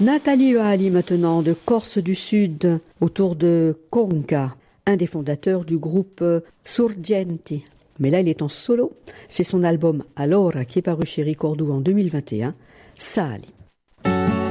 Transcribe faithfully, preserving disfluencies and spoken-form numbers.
Nathalie Ali maintenant de Corse du Sud autour de Conca, un des fondateurs du groupe Surgenti. Mais là il est en solo, c'est son album Allora qui est paru chez Ricordo en deux mille vingt et un, Sali.